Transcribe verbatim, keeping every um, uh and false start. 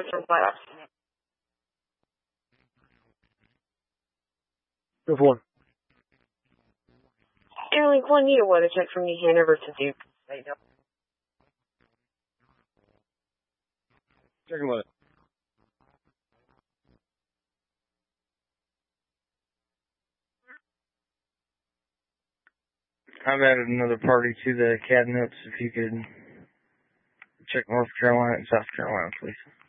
from Flat. Go for one. Airlink one, need a weather check from you, Hanover to Duke. Checking weather. I've added another party to the cabinets. If you could check North Carolina and South Carolina, please.